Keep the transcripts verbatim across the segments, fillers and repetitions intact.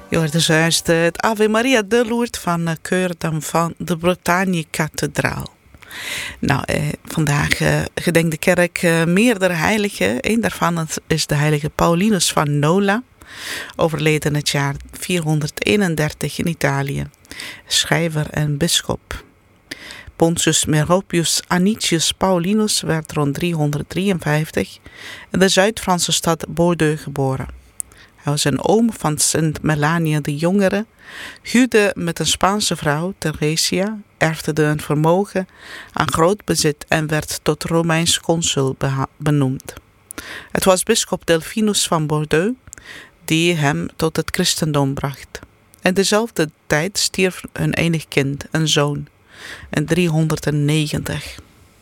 Je hoort dus juist het Ave Maria de Lourdes van uh, Keur van de Bretagne Kathedraal. Nou, eh, vandaag uh, gedenkt de kerk uh, meerdere heiligen. Eén daarvan is de heilige Paulinus van Nola, overleden het jaar vierhonderdeenendertig in Italië. Schrijver en bisschop. Pontius Meropius Anicius Paulinus werd rond driehonderddrieënvijftig in de Zuid-Franse stad Bordeaux geboren. Hij was een oom van Sint Melania de Jongere, huwde met een Spaanse vrouw, Theresia, erfde een vermogen aan groot bezit en werd tot Romeins consul beha- benoemd. Het was bisschop Delfinus van Bordeaux die hem tot het christendom bracht. In dezelfde tijd stierf hun enig kind, een zoon, in driehonderdnegentig.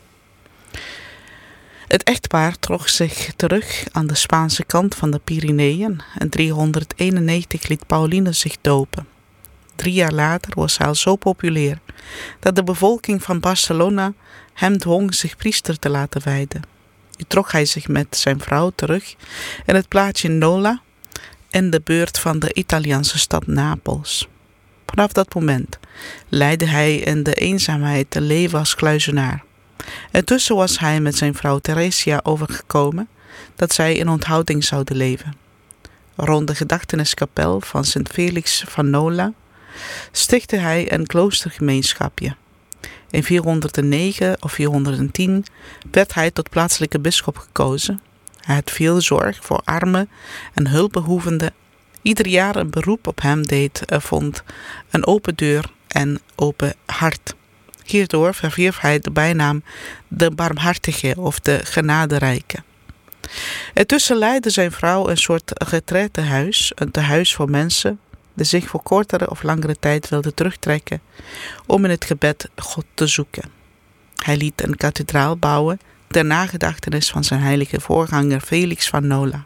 Het echtpaar trok zich terug aan de Spaanse kant van de Pyreneeën en driehonderdeenennegentig liet Paulinus zich dopen. Drie jaar later was hij al zo populair dat de bevolking van Barcelona hem dwong zich priester te laten wijden. Nu trok hij zich met zijn vrouw terug in het plaatsje Nola in de buurt van de Italiaanse stad Napels. Vanaf dat moment leidde hij in de eenzaamheid een leven als kluizenaar. Intussen was hij met zijn vrouw Theresia overgekomen dat zij in onthouding zouden leven. Rond de gedachteniskapel van Sint Felix van Nola stichtte hij een kloostergemeenschapje. In vierhonderdnegen of vierhonderdtien werd hij tot plaatselijke bisschop gekozen. Hij had veel zorg voor armen en hulpbehoevenden. Ieder jaar een beroep op hem deed vond een open deur en open hart. Hierdoor verwierf hij de bijnaam de Barmhartige of de Genaderijke. Intussen leidde zijn vrouw een soort retraitehuis, een tehuis voor mensen die zich voor kortere of langere tijd wilden terugtrekken om in het gebed God te zoeken. Hij liet een kathedraal bouwen ter nagedachtenis van zijn heilige voorganger Felix van Nola.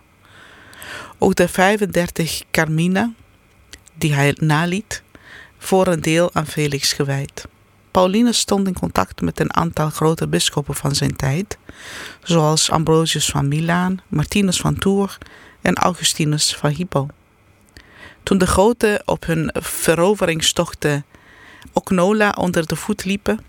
Ook de vijfendertig Carmina die hij naliet, voor een deel aan Felix gewijd. Paulinus stond in contact met een aantal grote bisschoppen van zijn tijd, zoals Ambrosius van Milaan, Martinus van Tours en Augustinus van Hippo. Toen de goten op hun veroveringstochten ook Nola onder de voet liepen,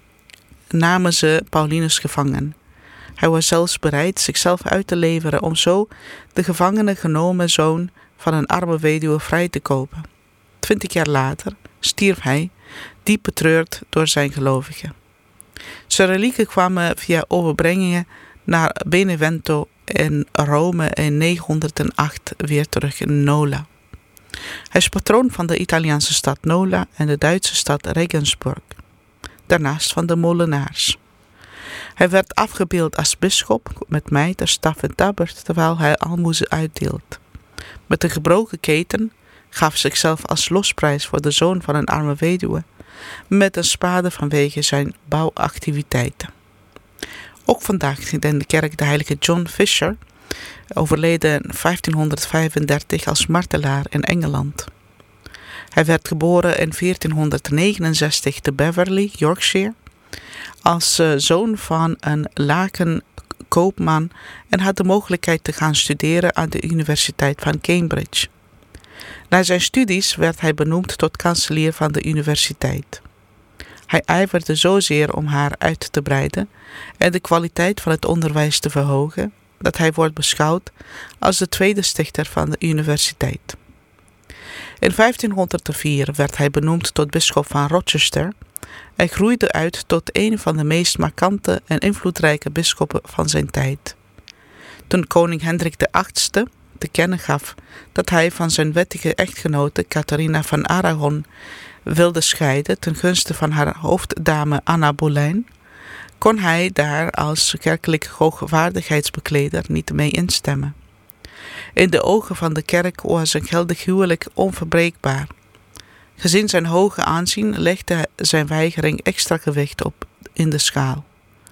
namen ze Paulinus gevangen. Hij was zelfs bereid zichzelf uit te leveren om zo de gevangene genomen zoon van een arme weduwe vrij te kopen. Twintig jaar later stierf hij, diep betreurd door zijn gelovigen. Zijn relieken kwamen via overbrengingen naar Benevento in Rome in negenhonderdacht weer terug in Nola. Hij is patroon van de Italiaanse stad Nola en de Duitse stad Regensburg, daarnaast van de molenaars. Hij werd afgebeeld als bisschop met mijter, staf en tabbert terwijl hij almoezen uitdeelt. Met een gebroken keten gaf zichzelf als losprijs voor de zoon van een arme weduwe met een spade vanwege zijn bouwactiviteiten. Ook vandaag gedenkt de kerk de heilige John Fisher, overleden in vijftienhonderdvijfendertig als martelaar in Engeland. Hij werd geboren in veertienhonderdnegenenzestig te Beverley, Yorkshire, als uh, zoon van een lakenkoopman en had de mogelijkheid te gaan studeren aan de Universiteit van Cambridge. Na zijn studies werd hij benoemd tot kanselier van de universiteit. Hij ijverde zozeer om haar uit te breiden en de kwaliteit van het onderwijs te verhogen, dat hij wordt beschouwd als de tweede stichter van de universiteit. In vijftienhonderdvier werd hij benoemd tot bisschop van Rochester en groeide uit tot een van de meest markante en invloedrijke bisschoppen van zijn tijd. Toen koning Hendrik de achtste te kennen gaf dat hij van zijn wettige echtgenote Catharina van Aragon wilde scheiden ten gunste van haar hoofddame Anna Boleyn, kon hij daar als kerkelijk hoogwaardigheidsbekleder niet mee instemmen. In de ogen van de kerk was een geldig huwelijk onverbreekbaar. Gezien zijn hoge aanzien legde zijn weigering extra gewicht op in de schaal.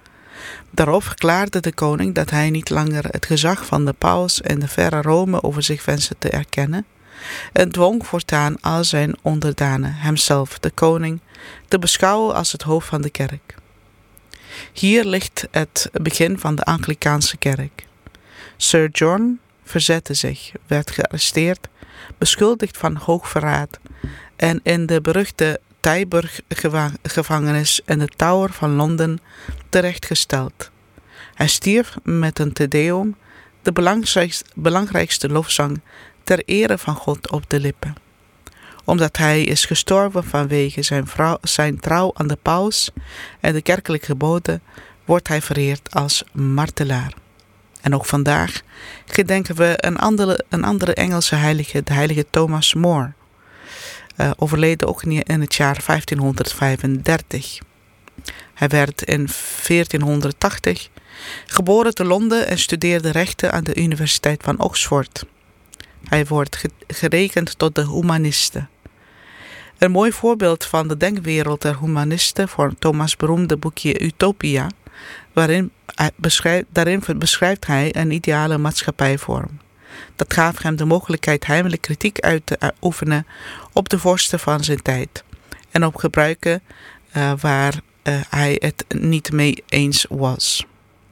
Daarop verklaarde de koning dat hij niet langer het gezag van de paus en de verre Rome over zich wenste te erkennen en dwong voortaan al zijn onderdanen, hemzelf, de koning, te beschouwen als het hoofd van de kerk. Hier ligt het begin van de Anglicaanse kerk. Sir John verzette zich, werd gearresteerd, beschuldigd van hoogverraad en in de beruchte Tyburg-gevangenis in de Tower van Londen terechtgesteld. Hij stierf met een Te Deum, de belangrijkste, belangrijkste lofzang ter ere van God op de lippen. Omdat hij is gestorven vanwege zijn, vrouw, zijn trouw aan de paus en de kerkelijke geboden, wordt hij vereerd als martelaar. En ook vandaag gedenken we een andere, een andere Engelse heilige, de heilige Thomas More, uh, overleden ook in het jaar vijftienhonderdvijfendertig. Hij werd in veertienhonderdtachtig geboren te Londen en studeerde rechten aan de Universiteit van Oxford. Hij wordt gerekend tot de humaniste. Een mooi voorbeeld van de denkwereld der humanisten voor Thomas' beroemde boekje Utopia, waarin beschrijft, daarin beschrijft hij een ideale maatschappijvorm. Dat gaf hem de mogelijkheid heimelijk kritiek uit te oefenen op de vorsten van zijn tijd en op gebruiken uh, waar uh, hij het niet mee eens was.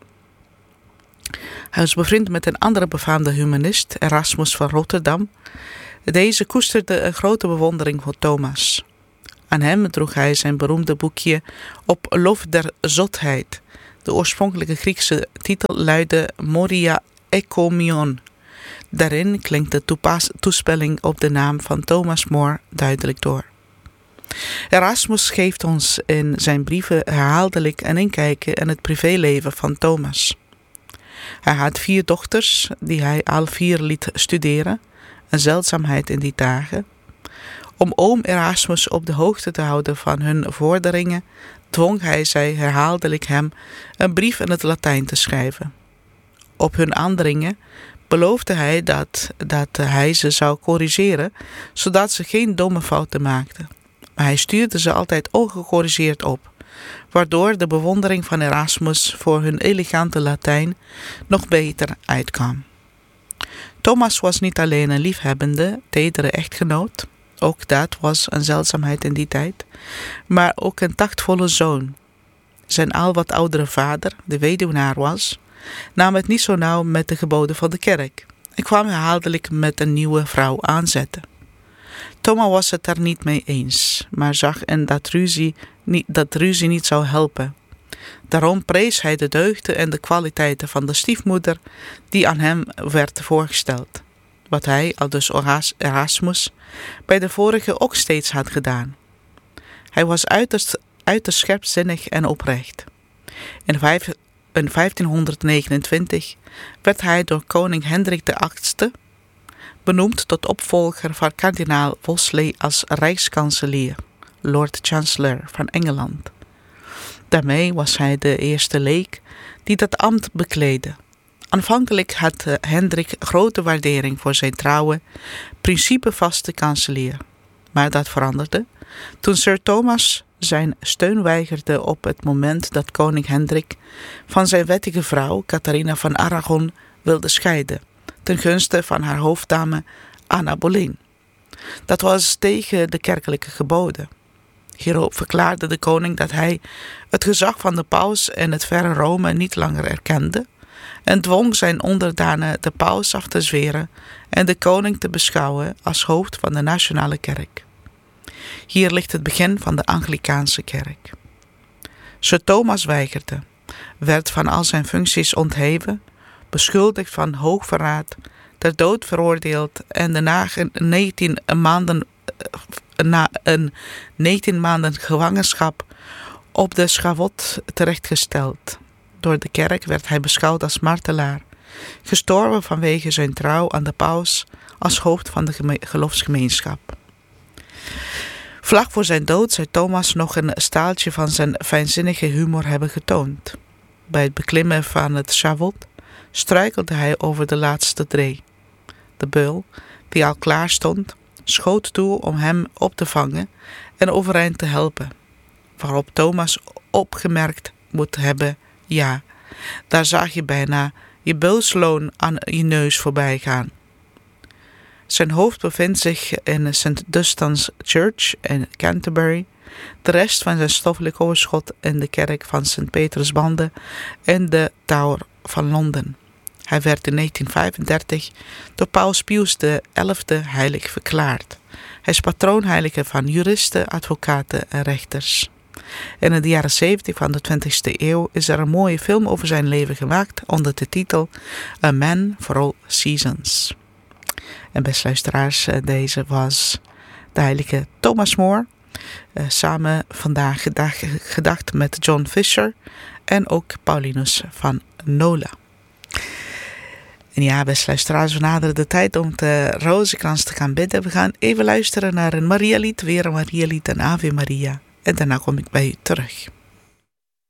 Hij was bevriend met een andere befaamde humanist, Erasmus van Rotterdam. Deze koesterde een grote bewondering voor Thomas. Aan hem droeg hij zijn beroemde boekje Op lof der zotheid. De oorspronkelijke Griekse titel luidde Moria Ekomion. Daarin klinkt de toepas- toespelling op de naam van Thomas More duidelijk door. Erasmus geeft ons in zijn brieven herhaaldelijk een inkijkje in het privéleven van Thomas. Hij had vier dochters die hij al vier liet studeren, een zeldzaamheid in die dagen. Om oom Erasmus op de hoogte te houden van hun vorderingen, dwong hij zij herhaaldelijk hem een brief in het Latijn te schrijven. Op hun aandringen beloofde hij dat, dat hij ze zou corrigeren, zodat ze geen domme fouten maakten. Maar hij stuurde ze altijd ongecorrigeerd op, waardoor de bewondering van Erasmus voor hun elegante Latijn nog beter uitkwam. Thomas was niet alleen een liefhebbende, tedere echtgenoot, ook dat was een zeldzaamheid in die tijd, maar ook een taktvolle zoon. Zijn al wat oudere vader, de weduwnaar was, nam het niet zo nauw met de geboden van de kerk en kwam herhaaldelijk met een nieuwe vrouw aanzetten. Thomas was het er niet mee eens, maar zag in dat ruzie niet, dat ruzie niet zou helpen. Daarom prees hij de deugden en de kwaliteiten van de stiefmoeder die aan hem werd voorgesteld, wat hij, aldus Erasmus, bij de vorige ook steeds had gedaan. Hij was uiterst, uiterst scherpzinnig en oprecht. In, vijf, in vijftienhonderdnegenentwintig werd hij door koning Hendrik de achtste benoemd tot opvolger van kardinaal Wolsey als rijkskanselier, Lord Chancellor van Engeland. Daarmee was hij de eerste leek die dat ambt bekleedde. Aanvankelijk had Hendrik grote waardering voor zijn trouwe, principevaste kanselier. Maar dat veranderde toen Sir Thomas zijn steun weigerde op het moment dat koning Hendrik van zijn wettige vrouw, Catharina van Aragon, wilde scheiden, ten gunste van haar hoofddame Anna Boleyn. Dat was tegen de kerkelijke geboden. Hierop verklaarde de koning dat hij het gezag van de paus en het verre Rome niet langer erkende en dwong zijn onderdanen de paus af te zweren en de koning te beschouwen als hoofd van de nationale kerk. Hier ligt het begin van de Anglikaanse kerk. Sir Thomas weigerde, werd van al zijn functies ontheven, beschuldigd van hoogverraad, ter dood veroordeeld en daarna negentien maanden, na een negentien maanden gevangenschap op de schavot terechtgesteld. Door de kerk werd hij beschouwd als martelaar, gestorven vanwege zijn trouw aan de paus als hoofd van de geme- geloofsgemeenschap. Vlak voor zijn dood zou Thomas nog een staaltje van zijn fijnzinnige humor hebben getoond. Bij het beklimmen van het schavot struikelde hij over de laatste tree. De beul, die al klaar stond, schoot toe om hem op te vangen en overeind te helpen, waarop Thomas opgemerkt moet hebben: ja, daar zag je bijna je beulsloon aan je neus voorbij gaan. Zijn hoofd bevindt zich in Saint Dunstan's Church in Canterbury, de rest van zijn stoffelijk overschot in de kerk van Sint Petersbande en de Tower van Londen. Hij werd in negentien vijfendertig door Paus Pius de elfde heilig verklaard. Hij is patroonheilige van juristen, advocaten en rechters. En in de jaren zeventig van de twintigste eeuw is er een mooie film over zijn leven gemaakt onder de titel A Man for All Seasons. En beste luisteraars, deze was de heilige Thomas More. Uh, samen vandaag gedacht, gedacht met John Fisher en ook Paulinus van Nola. En ja, beste luisteraars, we naderen de tijd om de rozenkrans te gaan bidden. We gaan even luisteren naar een Marialied, weer een Marialied, een Ave Maria. En daarna kom ik bij u terug.